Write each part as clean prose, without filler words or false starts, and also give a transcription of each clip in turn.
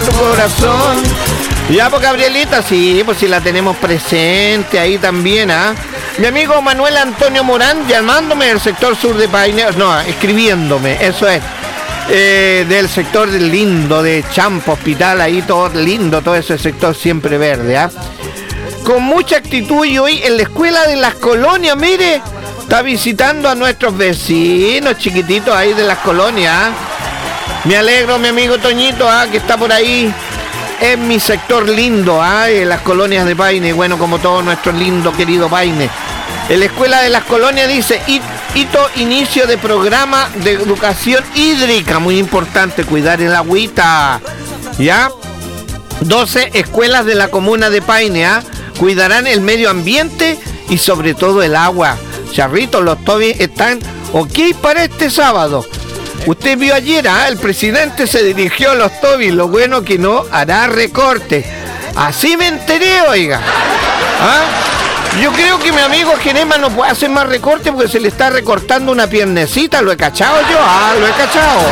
tu corazón. Ya, pues Gabrielita, sí, pues si la tenemos presente ahí también, ¿ah? Mi amigo Manuel Antonio Morán llamándome del sector sur de Paine, no, escribiéndome, eso es. Del sector lindo de Champo, Hospital, ahí todo lindo, todo ese sector siempre verde, ¿ah? Con mucha actitud y hoy en la escuela de las colonias, mire, está visitando a nuestros vecinos chiquititos ahí de las colonias, ¿ah? Me alegro, mi amigo Toñito, que está por ahí en mi sector lindo, en las colonias de Paine, bueno, como todo nuestro lindo, querido Paine. En la escuela de las colonias dice, hito inicio de programa de educación hídrica, muy importante, cuidar el agüita, ¿ya? 12 escuelas de la comuna de Paine, cuidarán el medio ambiente y sobre todo el agua. Charritos, los tobis están ok para este sábado. Usted vio ayer, el presidente se dirigió a los tobis, lo bueno que no hará recorte. Así me enteré, oiga. Yo creo que mi amigo Genema no puede hacer más recorte porque se le está recortando una piernecita. ¿Lo he cachado yo? Lo he cachado.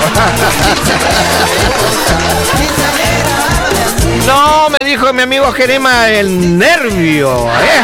No, me dijo mi amigo Genema, el nervio.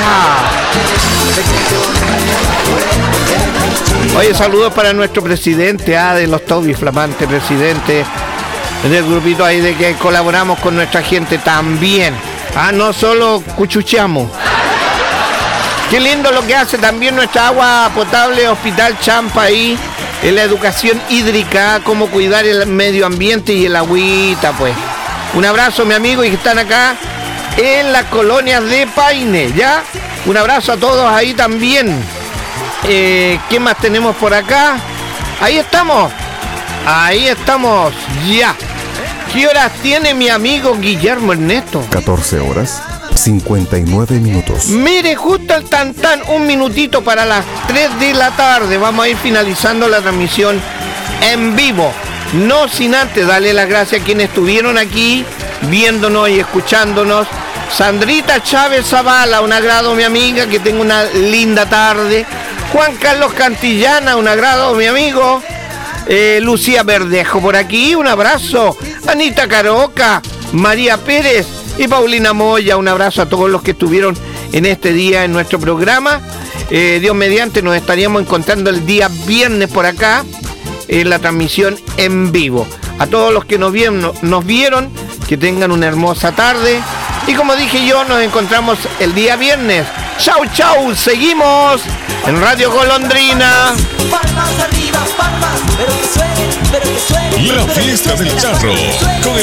Oye, saludos para nuestro presidente, de los Tobis, flamante presidente del grupito ahí de que colaboramos con nuestra gente también. No solo cuchucheamos. Qué lindo lo que hace también nuestra agua potable Hospital Champa ahí, en la educación hídrica, cómo cuidar el medio ambiente y el agüita, pues. Un abrazo, mi amigo, y que están acá en las colonias de Paine, ¿ya? Un abrazo a todos ahí también. ¿Qué más tenemos por acá? Ahí estamos, ya. ¿Qué horas tiene mi amigo Guillermo Ernesto? 14 horas, 59 minutos. Mire, justo al tantán, un minutito para las 3 de la tarde. Vamos a ir finalizando la transmisión en vivo. No sin antes darle las gracias a quienes estuvieron aquí viéndonos y escuchándonos. Sandrita Chávez Zavala, un agrado, mi amiga, que tenga una linda tarde. Juan Carlos Cantillana, un agrado, mi amigo. Lucía Verdejo por aquí, un abrazo. Anita Caroca, María Pérez y Paulina Moya, un abrazo a todos los que estuvieron en este día en nuestro programa. Dios mediante, nos estaríamos encontrando el día viernes por acá en la transmisión en vivo. A todos los que nos vieron, que tengan una hermosa tarde. Y como dije yo, nos encontramos el día viernes. Chau, chau, seguimos en Radio Golondrina. Palmas arriba, palmas, pero que suene, pero que suene. La fiesta del charro con el